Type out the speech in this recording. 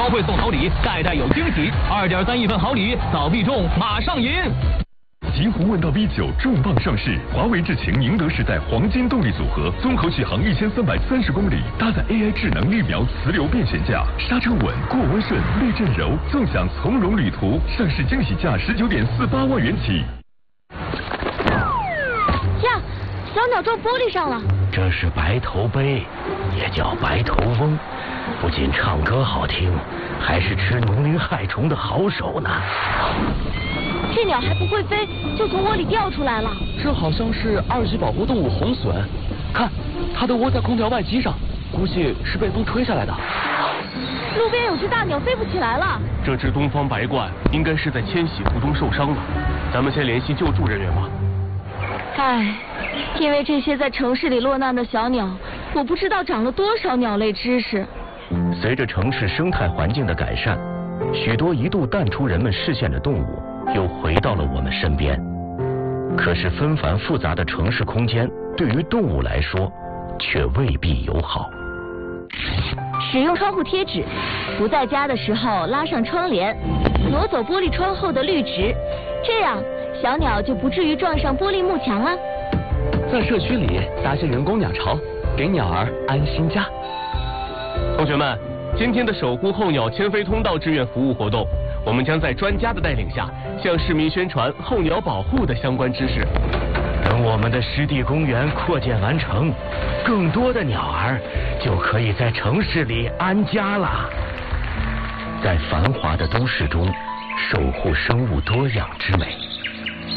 超会送好礼，代代有惊喜。2.3亿份好礼，早必中，马上赢！ 极狐问道 V9重磅上市，华为智擎宁德时代黄金动力组合，综合续航1330公里，搭载 AI 智能绿苗磁流变悬架，刹车稳，过弯顺，滤震柔，纵享从容旅途。上市惊喜价19.48万元起。 呀，小鸟撞玻璃上了。 这是白头鹎，也叫白头翁，不仅唱歌好听，还是吃农林害虫的好手呢。 这鸟还不会飞，就从窝里掉出来了。 这好像是2级保护动物红隼，看，它都窝在空调外机上，估计是被风吹下来的。 路边有只大鸟飞不起来了。 这只东方白鹳应该是在迁徙途中受伤了，咱们先联系救助人员吧。 唉，因为这些在城市里落难的小鸟，我不知道长了多少鸟类知识。 随着城市生态环境的改善，许多一度淡出人们视线的动物又回到了我们身边。可是纷繁复杂的城市空间对于动物来说却未必友好。 使用窗户贴纸，不在家的时候拉上窗帘，挪走玻璃窗后的绿植，这样小鸟就不至于撞上玻璃幕墙了。 在社区里搭些人工鸟巢，给鸟儿安心家。 同学们，今天的守护候鸟迁飞通道志愿服务活动，我们将在专家的带领下，向市民宣传候鸟保护的相关知识。 等我们的湿地公园扩建完成，更多的鸟儿就可以在城市里安家了。在繁华的都市中，守护生物多样之美。